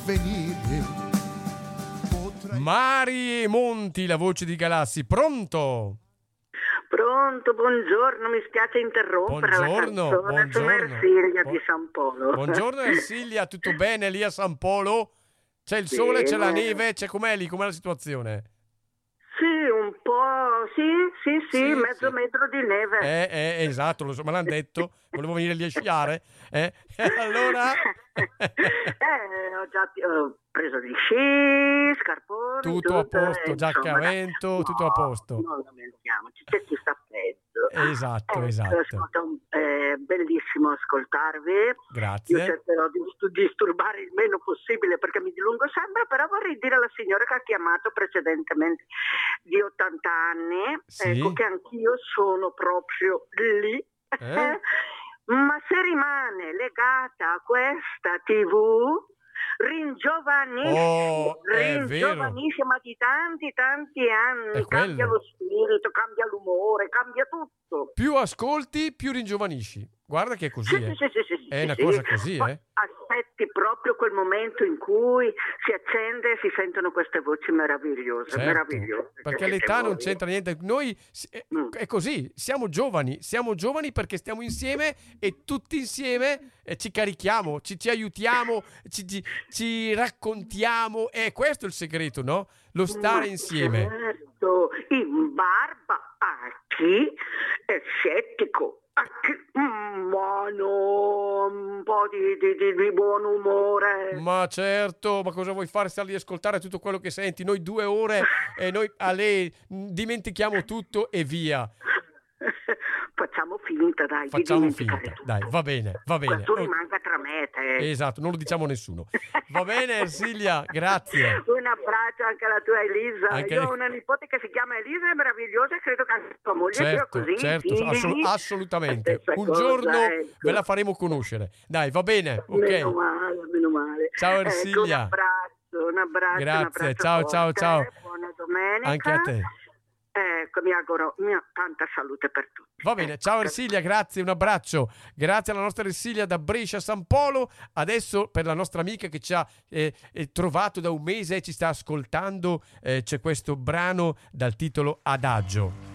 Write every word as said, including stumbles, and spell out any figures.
venire. Mari e Monti, la voce di Galassi, pronto? Pronto, buongiorno, mi spiace interrompere Buongiorno, la canzone, buongiorno. sono Ersilia Bu- di San Polo. Buongiorno Ersilia, tutto bene lì a San Polo? C'è il sole, c'è la Bene. neve, c'è com'è lì, com'è la situazione? Sì, un po', sì, sì, sì, Sì, mezzo sì. metro di neve. Eh, eh, esatto, lo so, me l'hanno detto, volevo venire lì a sciare, eh? Allora... eh, ho già ho preso gli sci, scarponi, Tutto a posto, eh, giacca a insomma, dai. vento, tutto a posto. No, non lamentiamoci, c'è chi sta peggio. Esatto, Ecco, esatto. ascolta, è bellissimo ascoltarvi. Grazie. Io cercherò di stu- disturbare il meno possibile perché mi dilungo sempre, però vorrei dire alla signora che ha chiamato precedentemente di ottanta anni, Sì. ecco, che anch'io sono proprio lì. Eh? Ma se rimane legata a questa tivù, ringiovanisce, Oh, è ringiovanisce, ma di tanti tanti anni, È quello. cambia lo spirito, cambia l'umore, cambia tutto. Più ascolti, più ringiovanisci. Guarda che è così, Sì, eh. sì, sì, sì, sì, È sì, una sì. cosa così, Poi eh. aspetti proprio quel momento in cui si accende e si sentono queste voci meravigliose, Certo, meravigliose. perché Che l'età non voi- c'entra niente. Noi s- è, Mm. è così, siamo giovani, siamo giovani perché stiamo insieme e tutti insieme eh, ci carichiamo, ci, ci aiutiamo, ci, ci- ci raccontiamo. E questo è il segreto, no? Lo stare Ma insieme. certo, in barba a chi è scettico, a chi mm, buono, un po' di, di- di- di buon umore. Ma certo, ma cosa vuoi fare? Stare lì ad ascoltare tutto quello che senti? Noi due ore e noi a lei dimentichiamo tutto e via. Facciamo finta, dai, Facciamo di dimenticare finta. tutto. Dai, va bene, va bene. Questo Ok. rimanga tra me e te. Esatto, non lo diciamo a nessuno. Va bene, Ersilia, grazie. Un abbraccio anche alla tua Elisa. Anche Io le- ho una nipote che si chiama Elisa, è meravigliosa, e credo che anche tua moglie sia Certo, così. certo, figli, assol- assolutamente. stessa Un cosa, giorno ecco. ve la faremo conoscere. Dai, va bene, Meno ok. male, meno male. Ciao, Ecco, Ersilia. un abbraccio, un abbraccio. Grazie, un abbraccio ciao, ciao, forte, ciao. Buona domenica. Anche a te. Ecco, mi auguro mia, tanta salute per tutti. Va bene, Ecco, ciao per- Ersilia, grazie, un abbraccio. Grazie alla nostra Ersilia da Brescia San Polo. Adesso per la nostra amica che ci ha eh, eh, trovato da un mese e ci sta ascoltando, eh, c'è questo brano dal titolo Adagio.